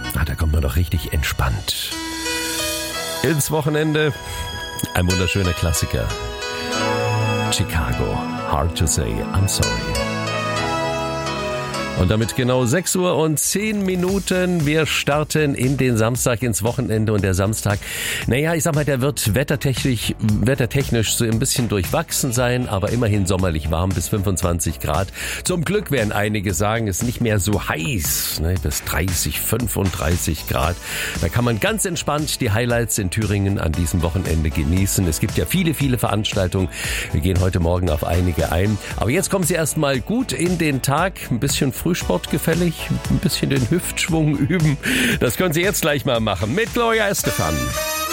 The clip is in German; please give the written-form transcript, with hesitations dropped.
Da kommt man doch richtig entspannt ins Wochenende. Ein wunderschöner Klassiker. Chicago, Hard to Say I'm Sorry. Und damit genau 6:10 Uhr. Wir starten in den Samstag, ins Wochenende. Und der Samstag, ich sag mal, der wird wettertechnisch so ein bisschen durchwachsen sein, aber immerhin sommerlich warm bis 25 Grad. Zum Glück werden einige sagen, es ist nicht mehr so heiß, bis 30, 35 Grad. Da kann man ganz entspannt die Highlights in Thüringen an diesem Wochenende genießen. Es gibt ja viele, viele Veranstaltungen. Wir gehen heute Morgen auf einige ein. Aber jetzt kommen Sie erstmal gut in den Tag, ein bisschen Frühsport gefällig, ein bisschen den Hüftschwung üben. Das können Sie jetzt gleich mal machen mit Gloria Estefan.